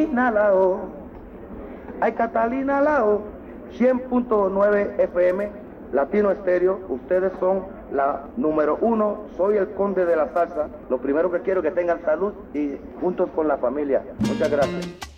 Lao. Ay, Catalina Lao, 100.9 FM, Latino Estéreo, ustedes son la número 1, soy el conde de la salsa. Lo primero que quiero es que tengan salud y juntos con la familia. Muchas gracias.